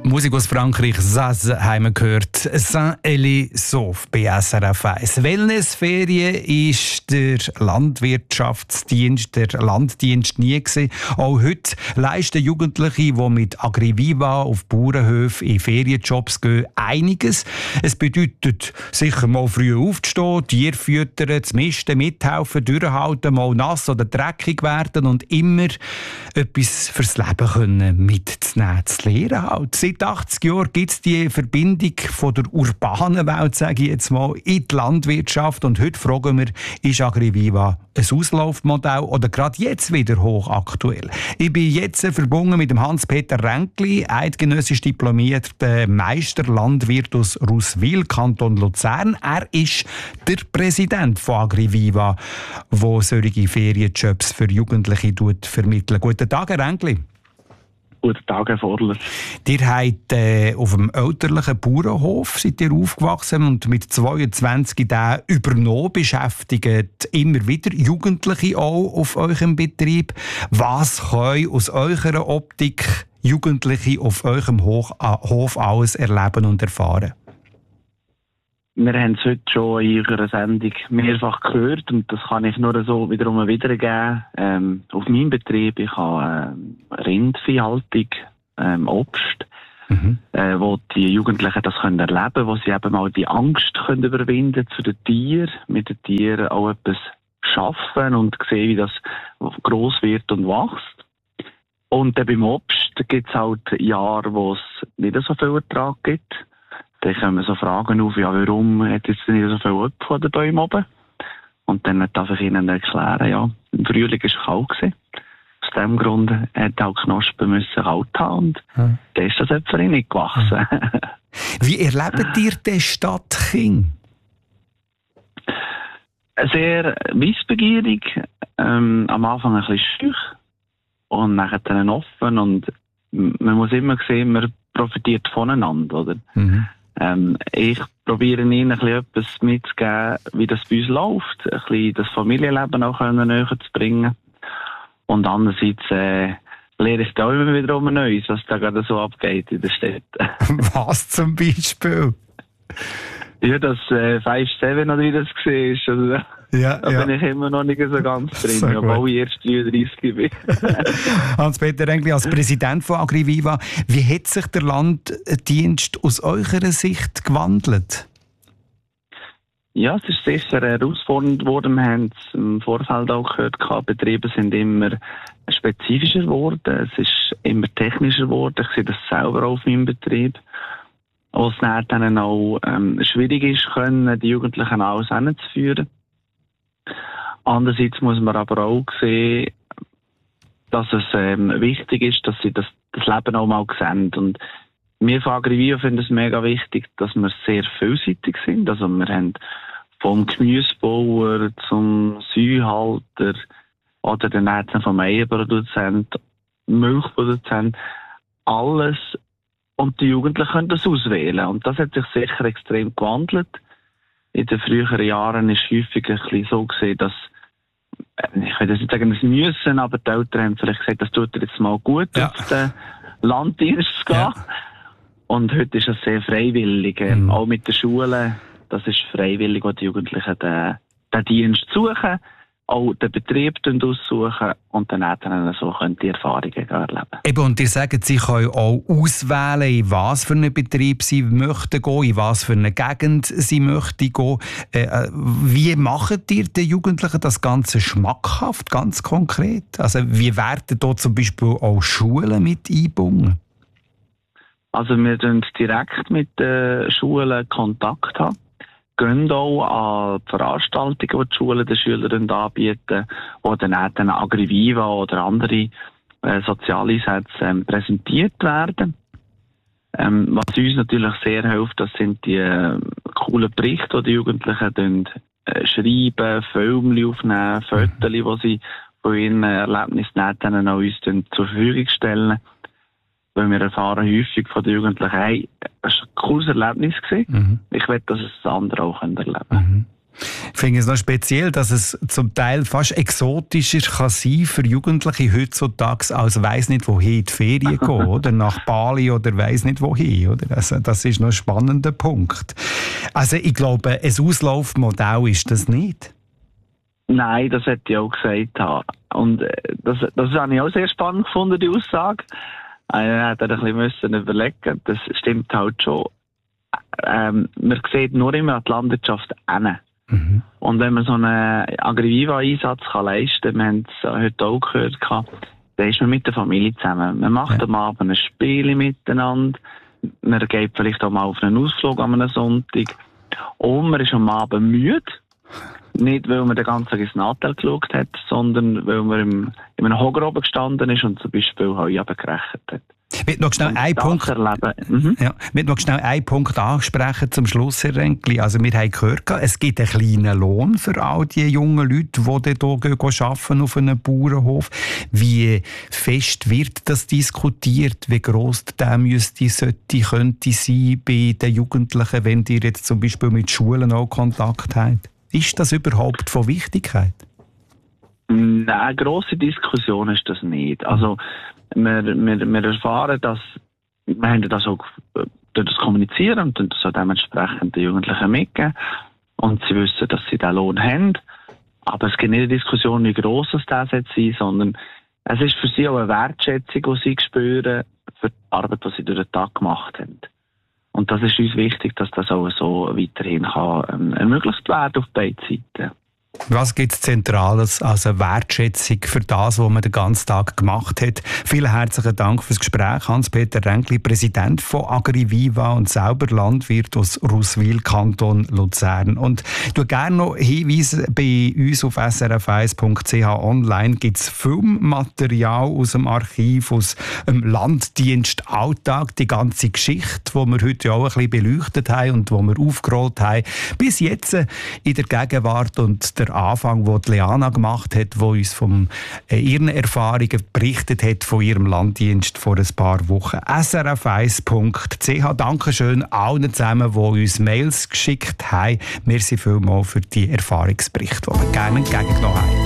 Musik aus Frankreich, Zaz, haben wir gehört. Saint-Élie-Sauve bei SRF 1. Wellnessferien ist der Landwirtschaftsdienst, der Landdienst nie gewesen. Auch heute leisten Jugendliche, die mit Agriviva auf Bauernhöfen in Ferienjobs gehen, einiges. Es bedeutet, sicher mal früh aufzustehen, Tiere füttern, zu misten, mithelfen, durchhalten, mal nass oder dreckig werden und immer etwas fürs Leben können mitzunehmen, zu lernen halt. Seit 80 Jahren gibt es die Verbindung von der urbanen Welt, sage ich jetzt mal, in die Landwirtschaft. Und heute fragen wir, ist Agriviva ein Auslaufmodell oder gerade jetzt wieder hochaktuell? Ich bin jetzt verbunden mit dem Hans-Peter Ränkli, eidgenössisch diplomierter Meisterlandwirt aus Ruswil, Kanton Luzern. Er ist der Präsident von Agriviva, der solche Ferienjobs für Jugendliche vermittelt. Guten Tag, Herr Ränkli. Guten Tag, Herr Vorler. Ihr habt auf dem elterlichen Bauernhof seid ihr aufgewachsen und mit 22 den übernommen, beschäftigt immer wieder Jugendliche auch auf eurem Betrieb. Was können aus eurer Optik Jugendliche auf eurem Hof alles erleben und erfahren? Wir haben es heute schon in eurer Sendung mehrfach gehört und das kann ich nur so wiederum wiedergeben. Auf meinem Betrieb, ich habe Rindviehhaltung, Obst, wo die Jugendlichen das können erleben, wo sie eben mal die Angst können überwinden zu den Tieren, mit den Tieren auch etwas schaffen und sehen, wie das gross wird und wächst. Und dann beim Obst gibt es halt Jahre, wo es nicht so viel Ertrag gibt. Dann kommen so Fragen auf, ja, warum hat jetzt nicht so viel Äpfel an den Bäumen oben? Und dann darf ich ihnen erklären, ja, im Frühling war es kalt gewesen. Aus diesem Grund hat auch Knospen müssen kalt haben und dann ist das Äpfel nicht gewachsen. Wie erlebt ihr den Stadtkind? Sehr wissbegierig, am Anfang ein bisschen schüch und nachher dann offen und man muss immer sehen, man profitiert voneinander, oder? Ich probiere ihnen etwas mitzugeben, wie das bei uns läuft, ein bisschen das Familienleben auch näher zu bringen. Und andererseits lerne ich da auch immer wieder Neues, was da gerade so abgeht in der Stadt. Was zum Beispiel? Ja, das 5-7 oder wie das war. Also, da bin ich immer noch nicht so ganz drin, obwohl ich erst 33 bin. Hans-Peter Ränkli, als Präsident von Agriviva, wie hat sich der Landdienst aus eurer Sicht gewandelt? Ja, es ist sicher herausfordernd geworden. Wir haben es im Vorfeld auch gehört, Betriebe sind immer spezifischer geworden, es ist immer technischer geworden. Ich sehe das selber auf meinem Betrieb. Was dann auch schwierig ist, die Jugendlichen alles hinzuführen. Andererseits muss man aber auch sehen, dass es wichtig ist, dass sie das Leben auch mal sehen. Und wir von Agriviva finden es mega wichtig, dass wir sehr vielseitig sind. Also wir haben vom Gemüsebauer zum Säuhalter oder dann vom Eierproduzent, Milchproduzent, alles. Und die Jugendlichen können das auswählen. Und das hat sich sicher extrem gewandelt. In den früheren Jahren ist häufig ein bisschen so gesehen, dass, ich will das nicht sagen, das müssen, aber die Eltern haben vielleicht gesagt, das tut jetzt mal gut, auf den Landdienst zu gehen. Ja. Und heute ist es sehr freiwillig. Auch mit den Schulen, das ist freiwillig, wo die Jugendlichen den Dienst suchen, auch den Betrieb aussuchen und dann so können die Erfahrungen erleben. Eben, und ihr sagt, sie können auch auswählen, in was für einen Betrieb sie möchten gehen, in was für eine Gegend sie möchten gehen. Wie macht ihr den Jugendlichen das Ganze schmackhaft, ganz konkret? Also wie werden da zum Beispiel auch Schulen mit eingebunden? Also wir haben direkt mit den Schulen Kontakt haben. Gehen auch an Veranstaltungen, die Schulen den Schülern anbieten, oder dann Agriviva oder andere Sozialeinsätze präsentiert werden. Was uns natürlich sehr hilft, das sind die coolen Berichte, die die Jugendlichen schreiben, Filme aufnehmen, Fotos, die sie von ihren Erlebnissen dann auch uns zur Verfügung stellen. Weil wir erfahren häufig von den Jugendlichen, hey, es war ein cooles Erlebnis gewesen. Ich will, dass es das andere auch erleben können. Ich finde es noch speziell, dass es zum Teil fast exotischer kann sein für Jugendliche heutzutage als weiss nicht wohin in die Ferien gehen, oder nach Bali oder weiss nicht wohin. Oder? Also das ist noch ein spannender Punkt. Also ich glaube, ein Auslaufmodell ist das nicht. Nein, das hätte ich auch gesagt. Und das habe ich auch sehr spannend gefunden, die Aussage. Ich hätte ein bisschen überlegen. Das stimmt halt schon. Man sieht nur immer an die Landwirtschaft hin. Mhm. Und wenn man so einen Agriviva-Einsatz leisten kann, wir haben es heute auch gehört, dann ist man mit der Familie zusammen. Man macht am Abend ein Spiel miteinander. Man geht vielleicht auch mal auf einen Ausflug an einem Sonntag. Und man ist am Abend müde. Nicht, weil man den ganzen Tag ins Nattel geschaut hat, sondern weil man in einem Hocker oben gestanden ist und zum Beispiel Heu abgerechnet hat. Ich möchte noch schnell einen Punkt ansprechen zum Schluss, Herr Ränkli. Also wir haben gehört, es gibt einen kleinen Lohn für all die jungen Leute, die hier arbeiten auf einem Bauernhof. Wie fest wird das diskutiert? Wie gross der könnte sein bei den Jugendlichen, wenn ihr jetzt zum Beispiel mit Schulen auch Kontakt habt? Ist das überhaupt von Wichtigkeit? Nein, eine grosse Diskussion ist das nicht. Also wir erfahren, dass wir haben das auch durch das Kommunizieren und das auch dementsprechend den Jugendlichen mitgeben. Und sie wissen, dass sie diesen Lohn haben. Aber es gibt nicht eine Diskussion, wie gross das sein soll, sondern es ist für sie auch eine Wertschätzung, die sie spüren für die Arbeit, die sie durch den Tag gemacht haben. Und das ist uns wichtig, dass das auch so weiterhin kann, ermöglicht werden auf beiden Seiten. Was gibt es Zentrales als eine Wertschätzung für das, was man den ganzen Tag gemacht hat? Vielen herzlichen Dank fürs Gespräch. Hans-Peter Ränkli, Präsident von Agriviva und selber Landwirt aus Ruswil, Kanton Luzern. Und ich tue gerne noch hinweisen, bei uns auf srf1.ch online gibt es Filmmaterial aus dem Archiv, aus dem Landdienst Alltag, die ganze Geschichte, die wir heute auch ein bisschen beleuchtet haben und die wir aufgerollt haben, bis jetzt in der Gegenwart und der Anfang, den Leana gemacht hat, die uns von ihren Erfahrungen berichtet hat, von ihrem Landdienst vor ein paar Wochen. srf1.ch. Dankeschön allen zusammen, die uns Mails geschickt haben. Merci vielmals für die Erfahrungsberichte, die wir gerne entgegengenommen haben.